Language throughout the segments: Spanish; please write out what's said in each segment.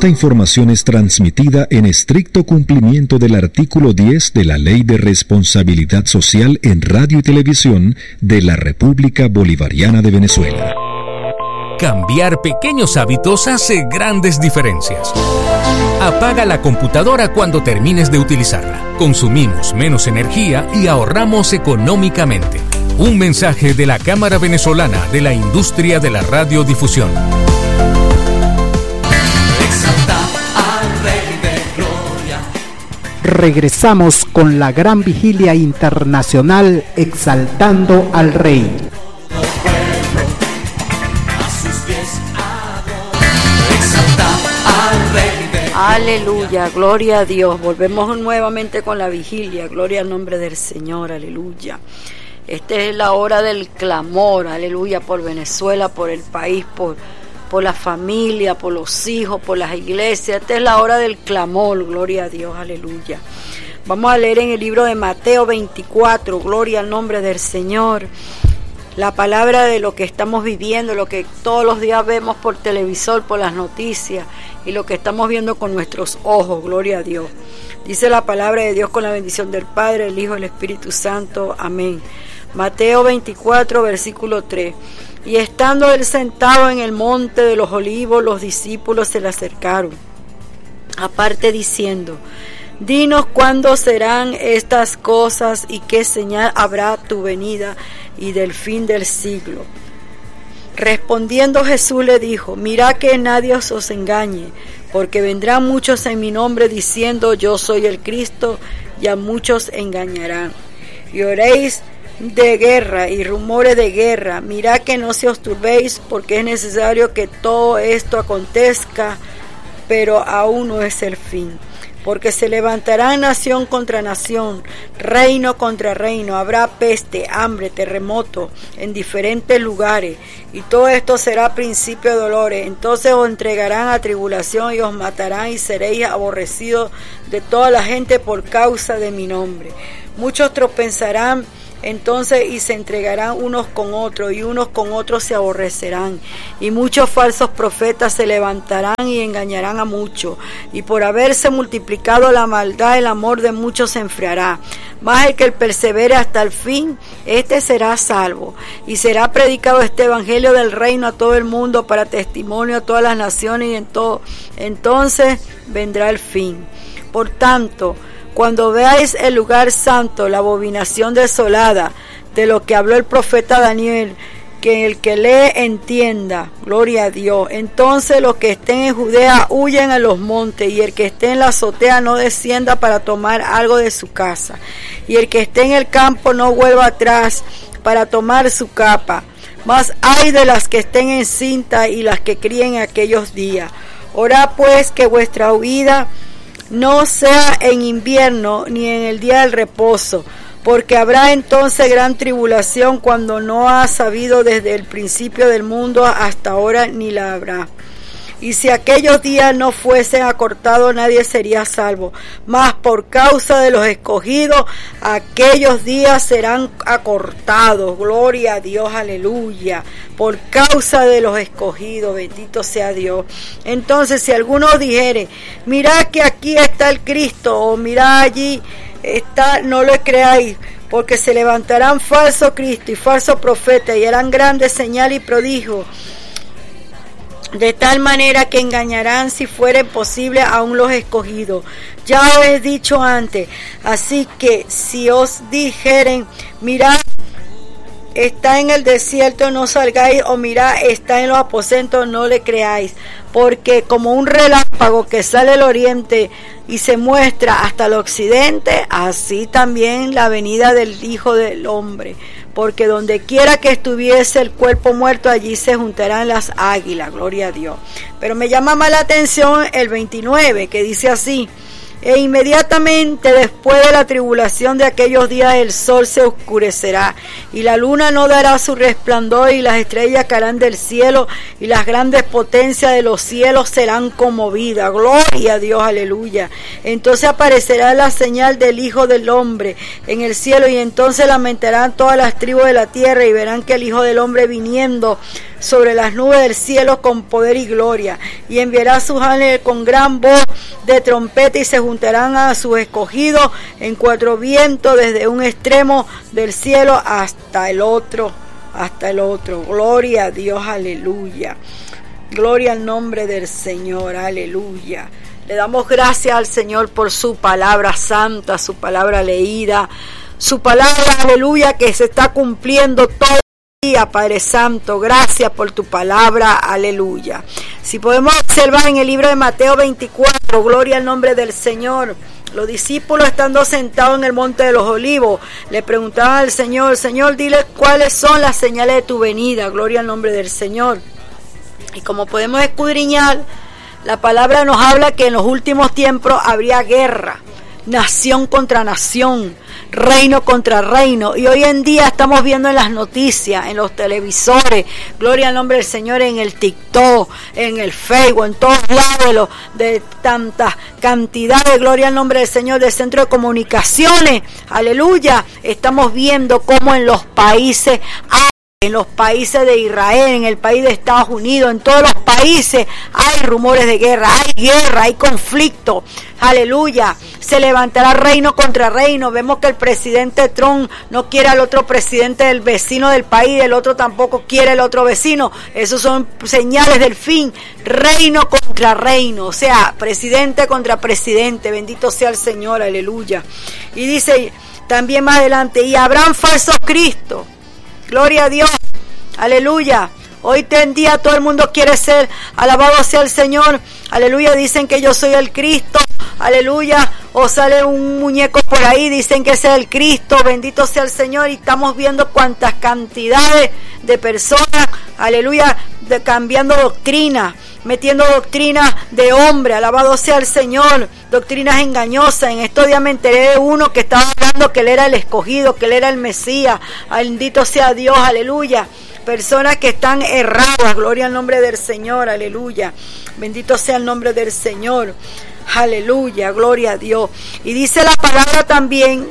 Esta información es transmitida en estricto cumplimiento del artículo 10 de la Ley de Responsabilidad Social en Radio y Televisión de la República Bolivariana de Venezuela. Cambiar pequeños hábitos hace grandes diferencias. Apaga la computadora cuando termines de utilizarla. Consumimos menos energía y ahorramos económicamente. Un mensaje de la Cámara Venezolana de la Industria de la Radiodifusión. Regresamos con la gran vigilia internacional exaltando al Rey. Aleluya, gloria a Dios. Volvemos nuevamente con la vigilia. Gloria al nombre del Señor, aleluya. Esta es la hora del clamor, aleluya, por Venezuela, por el país, por la familia, por los hijos, por las iglesias. Esta es la hora del clamor, gloria a Dios, aleluya. Vamos a leer en el libro de Mateo 24, gloria al nombre del Señor. La palabra de lo que estamos viviendo, lo que todos los días vemos por televisor, por las noticias, y lo que estamos viendo con nuestros ojos, gloria a Dios. Dice la palabra de Dios con la bendición del Padre, el Hijo y el Espíritu Santo. Amén. Mateo 24, versículo 3. Y estando él sentado en el monte de los olivos, los discípulos se le acercaron, aparte diciendo: dinos cuándo serán estas cosas y qué señal habrá tu venida y del fin del siglo. Respondiendo Jesús le dijo: mirad que nadie os engañe, porque vendrán muchos en mi nombre diciendo yo soy el Cristo, y a muchos engañarán. Y oréis de guerra y rumores de guerra. Mirad que no se os turbéis, porque es necesario que todo esto acontezca, pero aún no es el fin. Porque se levantará nación contra nación, reino contra reino, habrá peste, hambre, terremoto en diferentes lugares, y todo esto será principio de dolores. Entonces os entregarán a tribulación y os matarán, y seréis aborrecidos de toda la gente por causa de mi nombre. Muchos tropezarán entonces y se entregarán unos con otros, y unos con otros se aborrecerán, y muchos falsos profetas se levantarán y engañarán a muchos, y por haberse multiplicado la maldad, el amor de muchos se enfriará. Mas el que persevere hasta el fin, este será salvo. Y será predicado este evangelio del reino a todo el mundo para testimonio a todas las naciones, y entonces vendrá el fin. Por tanto, cuando veáis el lugar santo, la abominación desolada, de lo que habló el profeta Daniel, que el que lee entienda, gloria a Dios. Entonces los que estén en Judea huyan a los montes, y el que esté en la azotea no descienda para tomar algo de su casa, y el que esté en el campo no vuelva atrás para tomar su capa. Mas ay de las que estén encintas y las que críen en aquellos días. Orad pues que vuestra huida no sea en invierno ni en el día del reposo, porque habrá entonces gran tribulación cuando no ha sabido desde el principio del mundo hasta ahora, ni la habrá. Y si aquellos días no fuesen acortados, nadie sería salvo. Mas por causa de los escogidos, aquellos días serán acortados. Gloria a Dios, aleluya. Por causa de los escogidos, bendito sea Dios. Entonces, si alguno dijere: mirad que aquí está el Cristo, o mirad allí está, no le creáis, porque se levantarán falsos Cristo y falsos profetas, y harán grandes señales y prodigios, de tal manera que engañarán, si fuere posible, aún los escogidos. Ya os he dicho antes. Así que si os dijeren: mirad, está en el desierto, no salgáis, o mirad, está en los aposentos, no le creáis. Porque como un relámpago que sale del oriente y se muestra hasta el occidente, así también la venida del Hijo del Hombre. Porque donde quiera que estuviese el cuerpo muerto, allí se juntarán las águilas, gloria a Dios. Pero me llama más la atención el 29, que dice así: E inmediatamente después de la tribulación de aquellos días el sol se oscurecerá y la luna no dará su resplandor y las estrellas caerán del cielo y las grandes potencias de los cielos serán conmovidas. Gloria a Dios, aleluya. Entonces aparecerá la señal del Hijo del Hombre en el cielo y entonces lamentarán todas las tribus de la tierra y verán que el Hijo del Hombre viniendo sobre las nubes del cielo con poder y gloria, y enviará a sus ángeles con gran voz de trompeta y se juntarán a sus escogidos en cuatro vientos desde un extremo del cielo hasta el otro. Gloria a Dios, aleluya. Gloria al nombre del Señor, aleluya. Le damos gracias al Señor por su palabra santa, su palabra leída, su palabra, aleluya, que se está cumpliendo todo. Padre Santo, gracias por tu palabra, aleluya. Si podemos observar en el libro de Mateo 24, gloria al nombre del Señor, los discípulos estando sentados en el monte de los olivos, le preguntaban al Señor, Señor, dile cuáles son las señales de tu venida, gloria al nombre del Señor. Y como podemos escudriñar, la palabra nos habla que en los últimos tiempos habría guerra, nación contra nación, reino contra reino, y hoy en día estamos viendo en las noticias, en los televisores, gloria al nombre del Señor, en el TikTok, en el Facebook, en todos lados de tanta cantidad de, gloria al nombre del Señor, de centros de comunicaciones, aleluya, estamos viendo cómo en los países de Israel, en el país de Estados Unidos, en todos los países hay rumores de guerra, hay conflicto, aleluya, se levantará reino contra reino. Vemos que el presidente Trump no quiere al otro presidente del vecino del país, el otro tampoco quiere el otro vecino, esos son señales del fin, reino contra reino, o sea, presidente contra presidente, bendito sea el Señor, aleluya. Y dice también más adelante, y habrán falsos cristos. Gloria a Dios, aleluya. Hoy en día todo el mundo quiere ser, alabado sea el Señor, aleluya, dicen que yo soy el Cristo, aleluya, o sale un muñeco por ahí, dicen que es el Cristo, bendito sea el Señor, y estamos viendo cuántas cantidades de personas, aleluya, cambiando doctrina, metiendo doctrinas de hombre, alabado sea el Señor, doctrinas engañosas. En estos días me enteré de uno que estaba hablando que él era el escogido, que él era el Mesías, bendito sea Dios, aleluya. Personas que están erradas, gloria al nombre del Señor, aleluya. Bendito sea el nombre del Señor, aleluya, gloria a Dios. Y dice la palabra también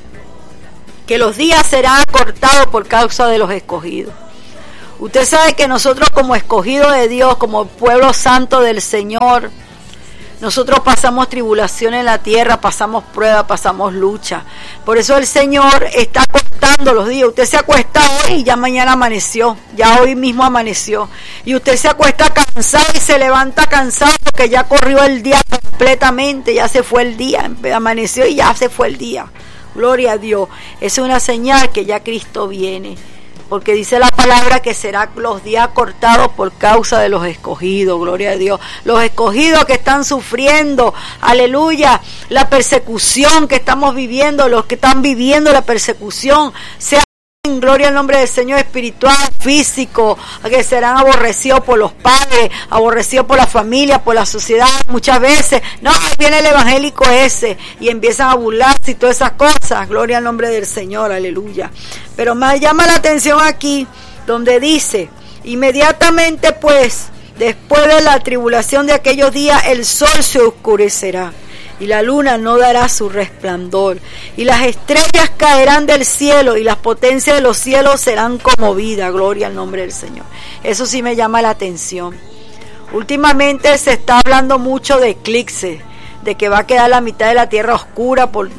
que los días serán acortados por causa de los escogidos. Usted sabe que nosotros como escogidos de Dios, como pueblo santo del Señor, nosotros pasamos tribulación en la tierra, pasamos prueba, pasamos lucha. Por eso el Señor está cortando los días. Usted se acuesta hoy y ya mañana amaneció, ya hoy mismo amaneció. Y usted se acuesta cansado y se levanta cansado porque ya corrió el día completamente, ya se fue el día, amaneció y ya se fue el día. Gloria a Dios. Es una señal que ya Cristo viene. Porque dice la palabra que serán los días cortados por causa de los escogidos, gloria a Dios. Los escogidos que están sufriendo, aleluya, la persecución que estamos viviendo, los que están viviendo la persecución, sea gloria al nombre del Señor, espiritual, físico, que serán aborrecidos por los padres, aborrecidos por la familia, por la sociedad, muchas veces, no, ahí viene el evangélico ese, y empiezan a burlarse y todas esas cosas, gloria al nombre del Señor, aleluya. Pero me llama la atención aquí, donde dice, inmediatamente pues, después de la tribulación de aquellos días, el sol se oscurecerá, y la luna no dará su resplandor, y las estrellas caerán del cielo, y las potencias de los cielos serán conmovidas, gloria al nombre del Señor. Eso sí me llama la atención. Últimamente se está hablando mucho de eclipses, de que va a quedar la mitad de la tierra oscura por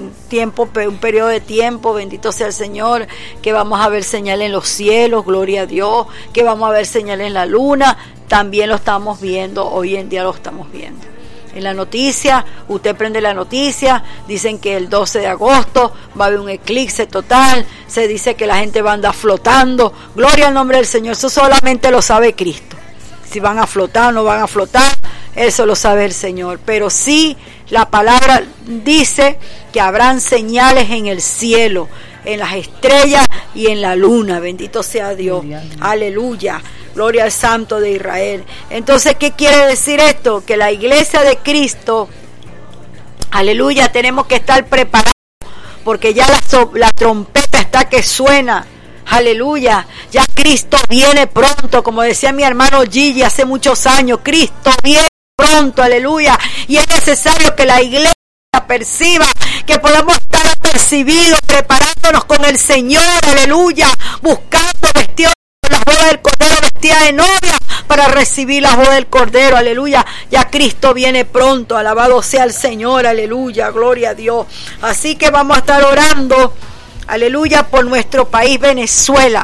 un periodo de tiempo, bendito sea el Señor, que vamos a ver señales en los cielos, gloria a Dios, que vamos a ver señales en la luna, también lo estamos viendo, hoy en día lo estamos viendo. En la noticia, usted prende la noticia, dicen que el 12 de agosto va a haber un eclipse total, se dice que la gente va a andar flotando, gloria al nombre del Señor, eso solamente lo sabe Cristo, si van a flotar o no van a flotar, eso lo sabe el Señor, pero sí la palabra dice que habrán señales en el cielo, en las estrellas y en la luna, bendito sea Dios, aleluya. Gloria al Santo de Israel. Entonces, ¿qué quiere decir esto? Que la iglesia de Cristo Aleluya, tenemos que estar preparados porque ya la trompeta está que suena. Aleluya, ya Cristo viene pronto, como decía mi hermano Gigi hace muchos años, Cristo viene pronto, aleluya, y es necesario que la iglesia perciba, que podamos estar apercibidos, preparándonos con el Señor, aleluya, buscando vestidos con las bodas del Cordero, vestida de novia, para recibir las bodas del Cordero, aleluya, ya Cristo viene pronto, alabado sea el Señor, aleluya, gloria a Dios. Así que vamos a estar orando, aleluya, por nuestro país Venezuela.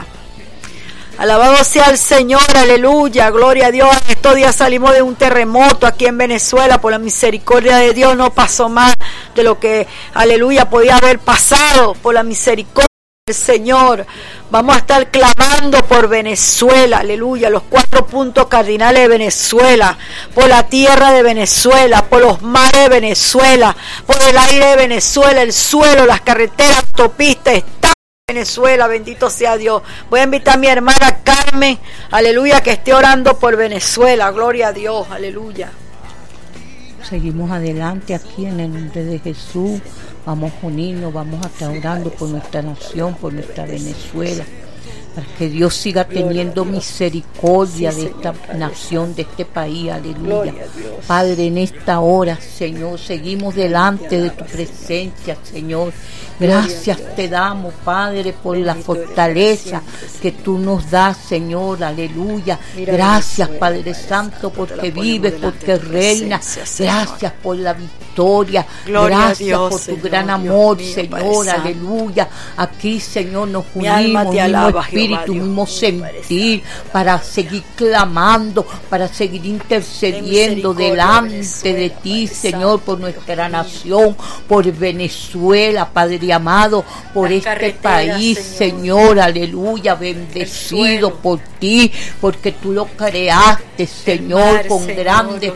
Alabado sea el Señor, aleluya, gloria a Dios. Estos días salimos de un terremoto aquí en Venezuela, por la misericordia de Dios no pasó más de lo que, aleluya, podía haber pasado, por la misericordia del Señor. Vamos a estar clamando por Venezuela, aleluya, los 4 puntos cardinales de Venezuela, por la tierra de Venezuela, por los mares de Venezuela, por el aire de Venezuela, el suelo, las carreteras, autopistas, está Venezuela, bendito sea Dios. Voy a invitar a mi hermana Carmen, aleluya, que esté orando por Venezuela, gloria a Dios, aleluya. Seguimos adelante aquí en el nombre de Jesús. Vamos a unirnos, vamos a estar orando por nuestra nación, por nuestra Venezuela, para que Dios siga teniendo misericordia de esta nación, de este país, aleluya. Padre, en esta hora, Señor, seguimos delante de tu presencia, Señor. Gracias te damos, Padre, por la fortaleza que tú nos das, Señor, aleluya. Gracias, Padre Santo, porque vives, porque reinas. Gracias por la victoria. Gracias por tu gran amor, Señor, aleluya. Aquí, Señor, nos unimos, mismo espíritu, mismo sentir, para seguir clamando, para seguir intercediendo delante de ti, Señor, por nuestra nación, por Venezuela, Padre amado, por este país, Señor, aleluya, bendecido por ti, porque tú lo creaste, Señor, con grandes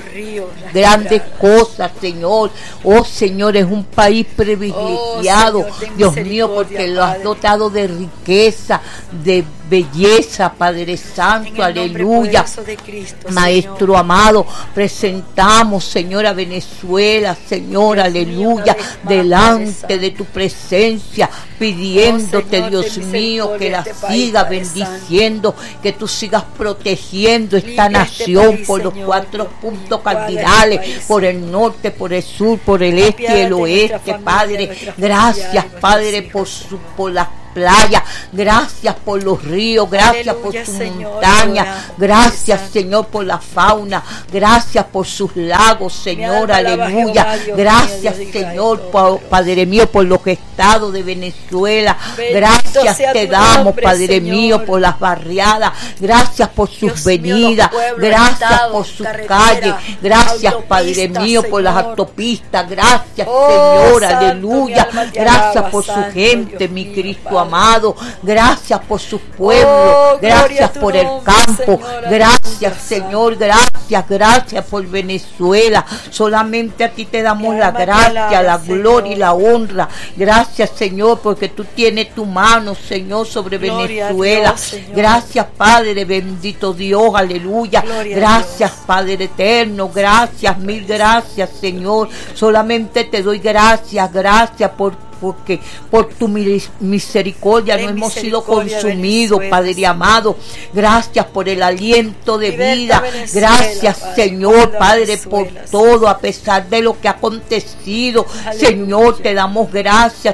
cosas, Señor. Oh, Señor, es un país privilegiado, Dios mío, porque lo has dotado de riqueza, de belleza, Padre Santo, aleluya. Maestro amado, presentamos, Señor, a Venezuela, Señor, aleluya, delante de tu presencia, pidiéndote, Dios mío, que la sigas bendiciendo, que tú sigas protegiendo esta nación por los 4 puntos cardinales, por el norte, por el sur, por el este y el oeste, Padre. Gracias, Padre, por las playa, gracias por los ríos, gracias por tu montaña, gracias, Señor, por la fauna, gracias por sus lagos, Señor, aleluya, gracias, Señor, Padre mío, por los estados de Venezuela, gracias te damos, Padre mío, por las barriadas, gracias por sus venidas, gracias por sus calles, gracias, Padre mío, por las autopistas, gracias, Señor, aleluya, gracias por su gente, mi Cristo amado, gracias por su pueblo, gracias por el campo, gracias, Señor, gracias por Venezuela. Solamente a ti te damos la gracia, la gloria y la honra. Gracias, Señor, porque tú tienes tu mano, Señor, sobre Venezuela. Gracias, Padre, bendito Dios, aleluya. Gracias, Padre eterno, gracias, mil gracias, Señor. Solamente te doy gracias porque por tu misericordia no hemos sido consumidos, Padre amado. Gracias por el aliento de vida. Gracias, Señor, Padre, por todo, a pesar de lo que ha acontecido. Señor, te damos gracias.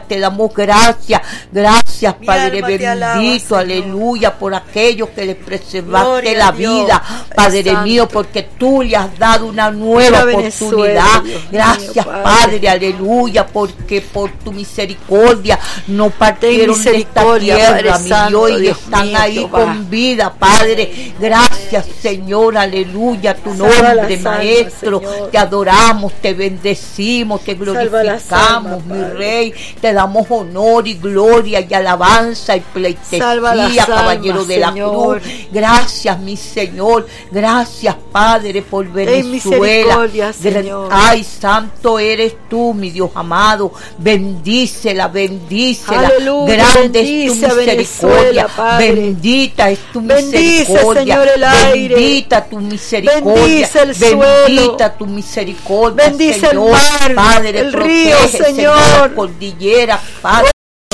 Gracias, Padre bendito, aleluya, por aquellos que les preservaste la vida, Padre mío, porque tú le has dado una nueva oportunidad. Gracias, Padre, aleluya, porque por tu misericordia no partieron de esta tierra, mi Dios, y están ahí con vida, Padre. Gracias, Señor, aleluya, tu nombre, Maestro. Te adoramos, te bendecimos, te glorificamos, mi Rey. Te damos honor y gloria y alabanza y pleitesía, caballero de la cruz. Gracias, mi Señor. Gracias, Padre, por Venezuela. Ay, santo eres tú, mi Dios amado. Bendícela. Aleluya, grande es tu misericordia, bendita es tu misericordia, aire. Bendita tu misericordia. Bendice el suelo. Bendita tu misericordia, Bendice Señor. el mar, Padre, el protege, río, Señor. la cordillera, Padre.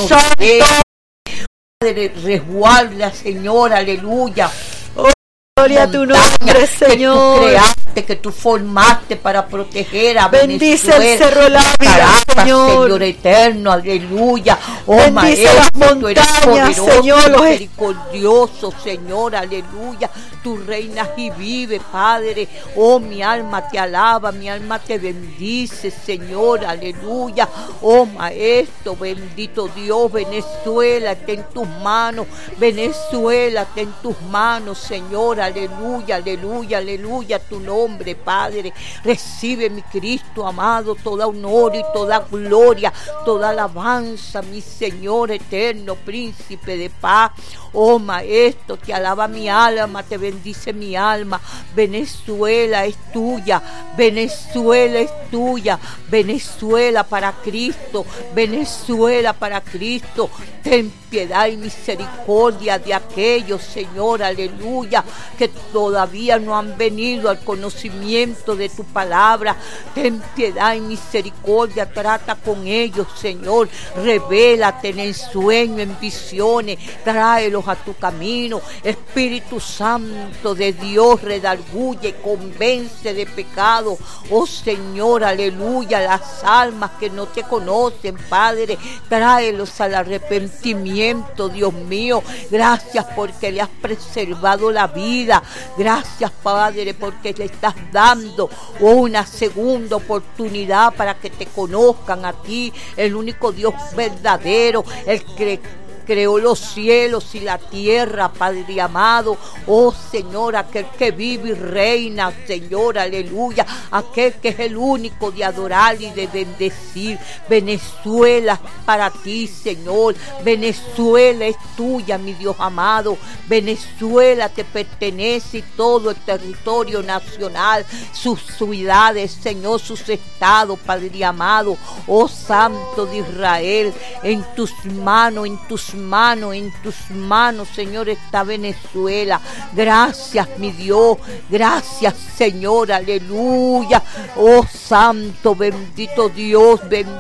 Padre, resguarda, Señor, aleluya. Gloria a tu nombre, Señor. Que tú creaste, que tú formaste para proteger a Bendice Venezuela. el Cerro El Ávila, Caracas, Señor. Señor eterno, aleluya. Oh, Bendice Maestro, las tú eres montañas, poderoso, Señor, los misericordioso, Señor, aleluya. Tú reinas y vives, Padre. Oh, mi alma te alaba, mi alma te bendice, Señor, aleluya. Oh, Maestro, bendito Dios, Venezuela está en tus manos. Venezuela está en tus manos, Señor, aleluya, aleluya, aleluya, tu nombre, Padre. Recibe, mi Cristo amado, toda honor y toda gloria, toda alabanza, mi Señor eterno, príncipe de paz. Oh, Maestro, te alaba mi alma, te bendice mi alma. Venezuela es tuya, Venezuela es tuya, Venezuela para Cristo, Venezuela para Cristo. Ten piedad y misericordia de aquellos, Señor, aleluya, que todavía no han venido al conocimiento de tu palabra. Ten piedad y misericordia, trata con ellos, Señor. Revélate en sueño, en visiones, tráelos a tu camino. Espíritu Santo de Dios, redarguye, convence de pecado. Oh Señor, aleluya, las almas que no te conocen, Padre, tráelos al arrepentimiento, Dios mío. Gracias porque le has preservado la vida. Gracias, Padre, porque le estás dando una segunda oportunidad para que te conozcan a ti, el único Dios verdadero, el que creó los cielos y la tierra, Padre amado. Oh Señor, aquel que vive y reina, Señor, aleluya, aquel que es el único de adorar y de bendecir. Venezuela es para ti, Señor. Venezuela es tuya, mi Dios amado. Venezuela te pertenece y todo el territorio nacional, sus ciudades, Señor, sus estados, Padre amado. Oh Santo de Israel, en tus manos, en tus manos, Señor, está Venezuela. Gracias, mi Dios. Gracias, Señor, aleluya. Oh Santo, bendito Dios,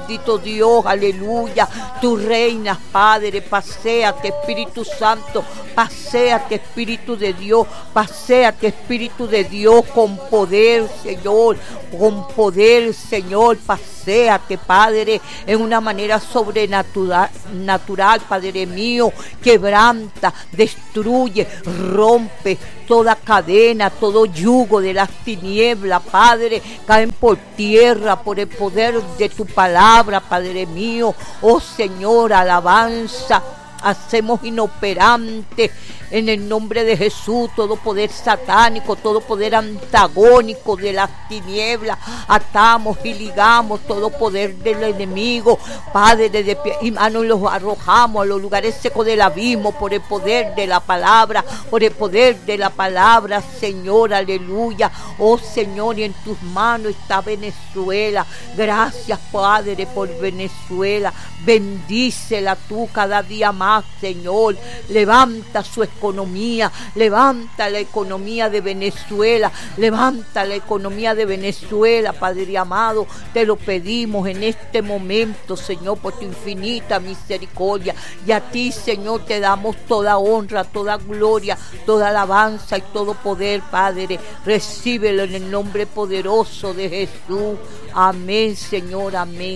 aleluya. Tú reinas, Padre. Paséate, Espíritu Santo. Paséate, Espíritu de Dios. Paséate, Espíritu de Dios, con poder, Señor. Con poder, Señor. Paséate, Padre, en una manera sobrenatural, Padre mío. Quebranta, destruye, rompe toda cadena, todo yugo de las tinieblas, Padre. Caen por tierra por el poder de tu palabra, Padre mío. Oh Señor, alabanza. Hacemos inoperante en el nombre de Jesús todo poder satánico, todo poder antagónico de las tinieblas. Atamos y ligamos todo poder del enemigo, Padre, de pie y manos los arrojamos a los lugares secos del abismo por el poder de la palabra, por el poder de la palabra, Señor, aleluya. Oh Señor, y en tus manos está Venezuela. Gracias, Padre, por Venezuela. Bendícela tú cada día más, Señor. Levanta su economía, levanta la economía de Venezuela, levanta la economía de Venezuela, Padre amado. Te lo pedimos en este momento, Señor, por tu infinita misericordia. Y a ti, Señor, te damos toda honra, toda gloria, toda alabanza y todo poder, Padre. Recíbelo en el nombre poderoso de Jesús. Amén, Señor, amén.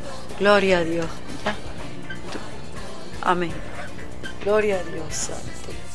Gloria a Dios. Amén. Gloria a Dios Santo.